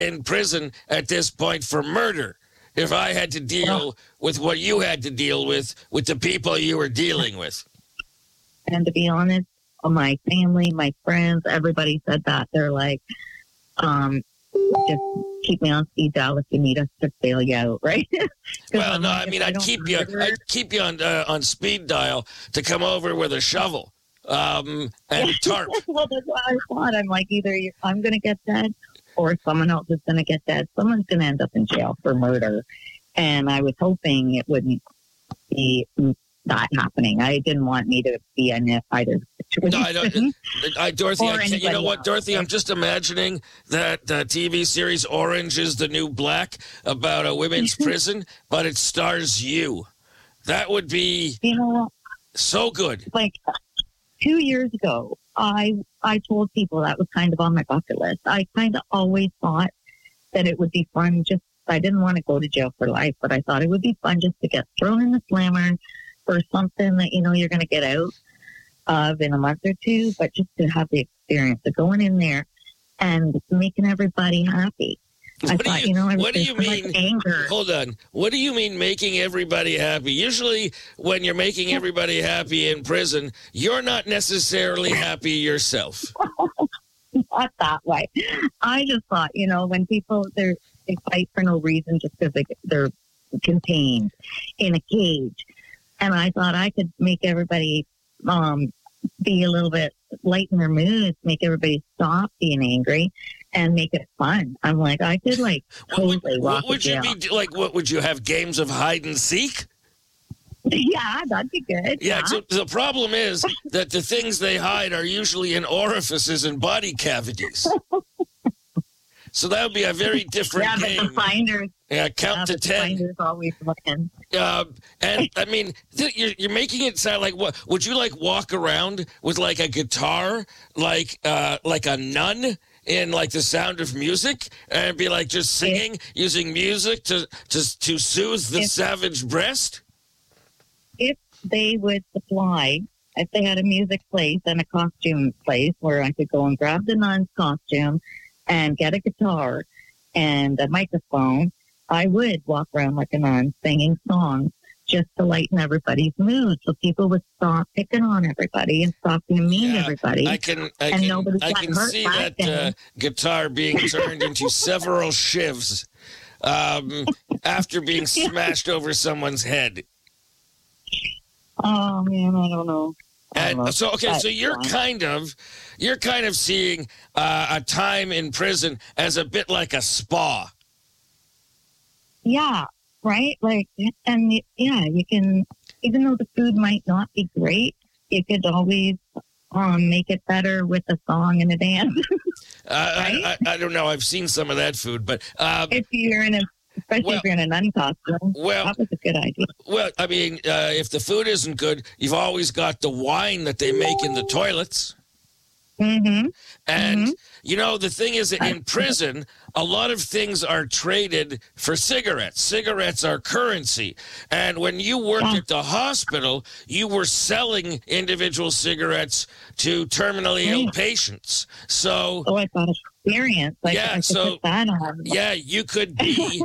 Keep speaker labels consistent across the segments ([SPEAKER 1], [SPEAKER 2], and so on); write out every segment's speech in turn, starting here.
[SPEAKER 1] in prison at this point for murder if I had to deal with what you had to deal with the people you were dealing with.
[SPEAKER 2] And to be honest, my family, my friends, everybody said that. They're like, just keep me on speed dial if you need us to bail you out, right?
[SPEAKER 1] Well, no, I mean, I'd keep you on speed dial to come over with a shovel and a tarp.
[SPEAKER 2] Well, that's what I thought. I'm like, either I'm going to get dead or someone else is going to get dead. Someone's going to end up in jail for murder. And I was hoping it wouldn't be that happening. I didn't want me to be in either situation.
[SPEAKER 1] No, I don't. Dorothy, you know what, Dorothy? I'm just imagining that TV series Orange is the New Black about a women's prison, but it stars you. That would be so good.
[SPEAKER 2] Like 2 years ago, I told people that was kind of on my bucket list. I kind of always thought that it would be fun. Just I didn't want to go to jail for life, but I thought it would be fun just to get thrown in the slammer for something that you're going to get out of in a month or two, but just to have the experience of going in there and making everybody happy.
[SPEAKER 1] What do you mean?
[SPEAKER 2] Anger.
[SPEAKER 1] Hold on. What do you mean making everybody happy? Usually when you're making everybody happy in prison, you're not necessarily happy yourself.
[SPEAKER 2] Not that way. I just thought, when people, they fight for no reason just because they're contained in a cage. And I thought I could make everybody be a little bit lighten their moods, make everybody stop being angry, and make it fun. I'm like, I could totally
[SPEAKER 1] what would you be like? What would you have, games of hide and seek?
[SPEAKER 2] Yeah, that'd be good.
[SPEAKER 1] Yeah. So the problem is that the things they hide are usually in orifices and body cavities. So that would be a very different game.
[SPEAKER 2] But the finders.
[SPEAKER 1] Yeah, count to 10.
[SPEAKER 2] The finders always looking.
[SPEAKER 1] And I mean, you're making it sound like what? Would you walk around with a guitar, like a nun in The Sound of Music, and be just singing, using music to soothe the savage breast?
[SPEAKER 2] If they would supply, if they had a music place and a costume place where I could go and grab the nun's costume and get a guitar and a microphone, I would walk around like a nun singing songs just to lighten everybody's mood so people would stop picking on everybody and stop being mean to everybody.
[SPEAKER 1] I can see that guitar being turned into several shivs after being smashed over someone's head.
[SPEAKER 2] Oh man, I don't know.
[SPEAKER 1] So you're kind of seeing a time in prison as a bit like a spa.
[SPEAKER 2] Yeah, right? You can, even though the food might not be great, you could always make it better with a song and a dance. Right?
[SPEAKER 1] I don't know. I've seen some of that food, but
[SPEAKER 2] if you're in a nun costume, that was a good idea.
[SPEAKER 1] Well, I mean, if the food isn't good, you've always got the wine that they make in the toilets.
[SPEAKER 2] Mm-hmm.
[SPEAKER 1] And, the thing is that in prison, a lot of things are traded for cigarettes. Cigarettes are currency. And when you worked at the hospital, you were selling individual cigarettes to terminally ill patients. So,
[SPEAKER 2] I thought experience. Put that on.
[SPEAKER 1] Yeah, you could be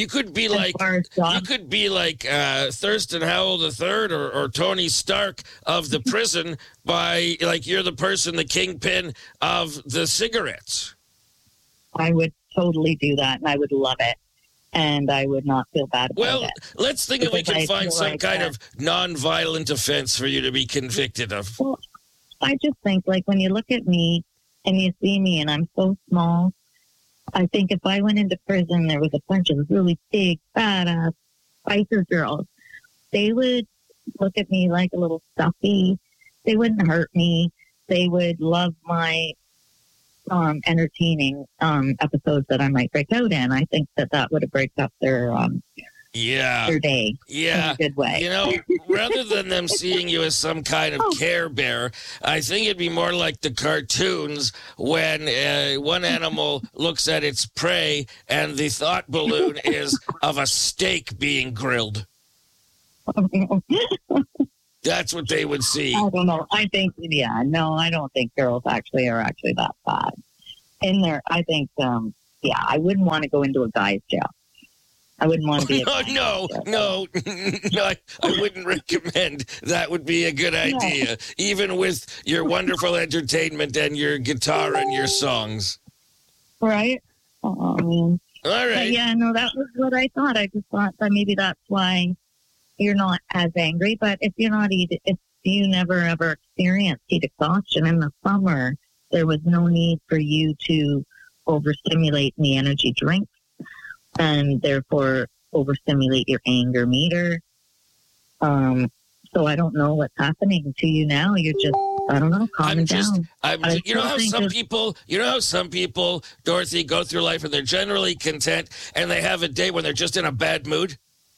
[SPEAKER 1] like Thurston Howell III or Tony Stark of the prison by you're the person, the kingpin of the cigarettes.
[SPEAKER 2] I would totally do that, and I would love it, and I would not feel bad about it.
[SPEAKER 1] Well, let's think if we can find some kind of non-violent offense for you to be convicted of.
[SPEAKER 2] Well, I just think, when you look at me and you see me and I'm so small, I think if I went into prison, there was a bunch of really big, badass biker girls, they would look at me like a little stuffy. They wouldn't hurt me. They would love my entertaining episodes that I might break out in. I think that would have break up their day in a good way.
[SPEAKER 1] Rather than them seeing you as some kind of Care Bear, I think it'd be more like the cartoons when one animal looks at its prey and the thought balloon is of a steak being grilled. That's what they would see.
[SPEAKER 2] I don't know. I think, I don't think girls are actually that bad. In there, I think yeah, I wouldn't want to go into a guy's jail. I wouldn't want to be a guy.
[SPEAKER 1] No, I wouldn't recommend. That would be a good idea, even with your wonderful entertainment and your guitar and your songs.
[SPEAKER 2] Right? Oh, man.
[SPEAKER 1] All right.
[SPEAKER 2] But yeah, no, that was what I thought. I just thought that maybe that's why you're not as angry. But if you're not if you never ever experienced heat exhaustion in the summer, there was no need for you to overstimulate in the energy drinks and therefore overstimulate your anger meter. So I don't know what's happening to you now. You're just, I don't know, calming down.
[SPEAKER 1] You know how some people, Dorothy, go through life and they're generally content and they have a day when they're just in a bad mood?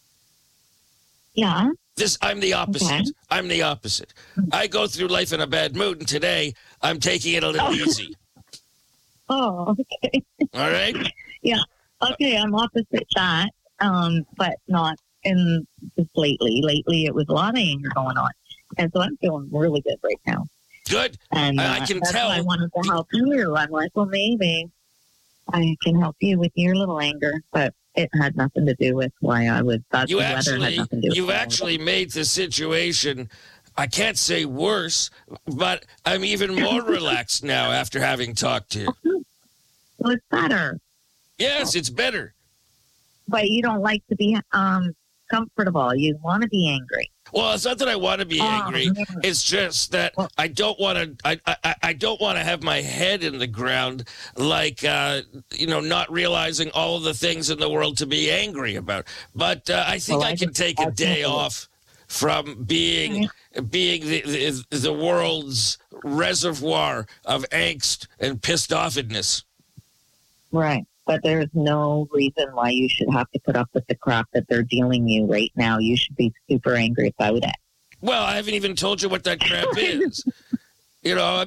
[SPEAKER 2] Yeah.
[SPEAKER 1] I'm the opposite.
[SPEAKER 2] Okay.
[SPEAKER 1] I'm the opposite. I go through life in a bad mood, and today I'm taking it a little easy.
[SPEAKER 2] Oh, okay.
[SPEAKER 1] All right?
[SPEAKER 2] Yeah. Okay, I'm opposite that, but not in just lately. Lately, it was a lot of anger going on. And so I'm feeling really good right now.
[SPEAKER 1] Good.
[SPEAKER 2] And
[SPEAKER 1] I can
[SPEAKER 2] that's
[SPEAKER 1] tell.
[SPEAKER 2] why I wanted to help you. I'm like, well, maybe I can help you with your little anger. But it had nothing to do with why I was.
[SPEAKER 1] You've actually made the situation, I can't say worse, but I'm even more relaxed now after having talked to you.
[SPEAKER 2] Well, it's better.
[SPEAKER 1] Yes, it's better.
[SPEAKER 2] But you don't like to be comfortable. You want to be angry.
[SPEAKER 1] Well, it's not that I want to be angry. It's just that I don't want to. I don't want to have my head in the ground, like not realizing all of the things in the world to be angry about. But I think I can take a day off from being the world's reservoir of angst and pissed offedness.
[SPEAKER 2] Right. But there's no reason why you should have to put up with the crap that they're dealing you right now. You should be super angry about it.
[SPEAKER 1] Well, I haven't even told you what that crap is. I'm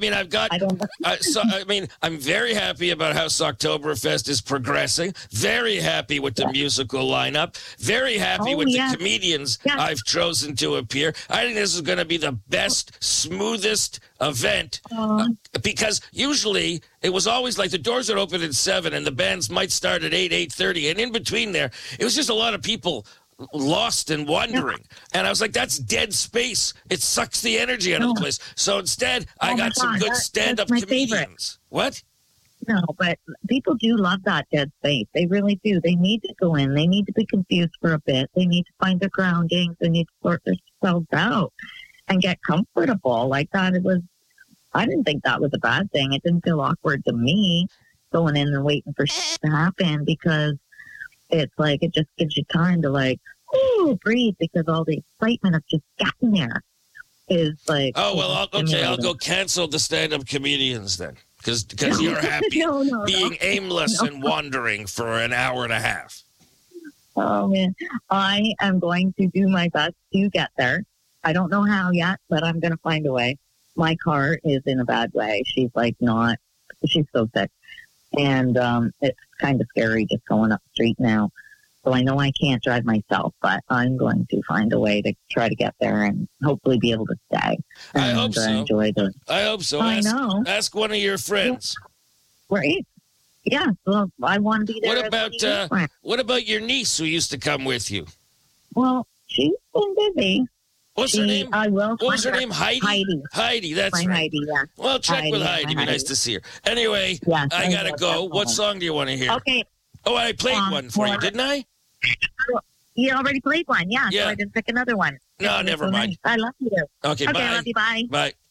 [SPEAKER 1] very happy about how Socktoberfest is progressing. Very happy with the musical lineup. Very happy with the comedians I've chosen to appear. I think this is going to be the best, smoothest event because usually it was always like the doors would open at 7 and the bands might start at 8:30. And in between there, it was just a lot of people lost and wandering. And I was like, that's dead space. It sucks the energy out of the place. So instead, I got some good stand-up comedians. Favorite. What?
[SPEAKER 2] No, but people do love that dead space. They really do. They need to go in. They need to be confused for a bit. They need to find their groundings. They need to sort themselves out and get comfortable. Like that, I didn't think that was a bad thing. It didn't feel awkward to me going in and waiting for shit to happen because it's like it just gives you time to breathe because all the excitement of just getting there is like.
[SPEAKER 1] Oh well, I'll go cancel the stand-up comedians then because you're happy being aimless and wandering for an hour and a half.
[SPEAKER 2] Oh man, I am going to do my best to get there. I don't know how yet, but I'm going to find a way. My car is in a bad way. She's so sick. And it's kind of scary just going up the street now. So I know I can't drive myself, but I'm going to find a way to try to get there and hopefully be able to stay.
[SPEAKER 1] I hope so.
[SPEAKER 2] Enjoy
[SPEAKER 1] I hope so.
[SPEAKER 2] I know.
[SPEAKER 1] Ask one of your friends.
[SPEAKER 2] Yeah. Right. Yeah. Well, I want to be there.
[SPEAKER 1] What about your niece who used to come with you?
[SPEAKER 2] Well, she's been busy.
[SPEAKER 1] What's her name?
[SPEAKER 2] What
[SPEAKER 1] was her name? Heidi? Heidi, that's right.
[SPEAKER 2] Heidi, yeah.
[SPEAKER 1] Well, check with Heidi. It'd be nice to see her. Anyway, I got to go. What song do you want to hear?
[SPEAKER 2] Okay.
[SPEAKER 1] Oh, I played one for you, didn't I?
[SPEAKER 2] You already played one, yeah. So I didn't pick another one.
[SPEAKER 1] No, never mind.
[SPEAKER 2] I love you.
[SPEAKER 1] Okay, bye.
[SPEAKER 2] I love you. Bye.
[SPEAKER 1] Bye.